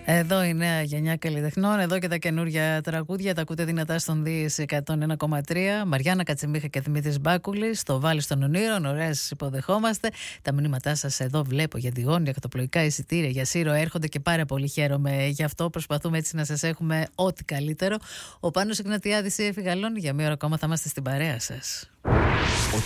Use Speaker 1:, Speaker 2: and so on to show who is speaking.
Speaker 1: Εδώ η νέα γενιά καλλιτεχνών, εδώ και τα καινούργια τραγούδια. Τα ακούτε δυνατά στον ΔΙΣ 101,3. Μαριάννα Κατσιμίχα και Δημήτρης Μπάκουλης, στο Βάλεις των Ονείρων. Ωραία, σας υποδεχόμαστε. Τα μηνύματά σας εδώ βλέπω για Διγόνια, κατοπλοϊκά εισιτήρια για Σύρο έρχονται και πάρα πολύ χαίρομαι γι' αυτό. Προσπαθούμε έτσι να σας έχουμε ό,τι καλύτερο. Ο Πάνος Ιγνατιάδης έφυγε, για μία ώρα ακόμα θα είμαστε στην παρέα σας.